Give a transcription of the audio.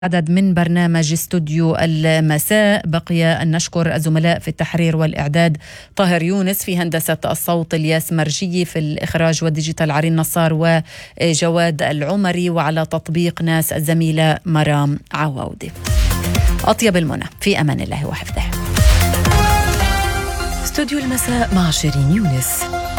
عدد من برنامج استوديو المساء. بقي أن نشكر الزملاء في التحرير والإعداد طاهر يونس، في هندسة الصوت الياس مرجي، في الإخراج والديجيتال عرين نصار وجواد العمري، وعلى تطبيق ناس الزميلة مرام عواودي. أطيب المنى، في أمان الله وحفظه. استوديو المساء مع شيرين يونس.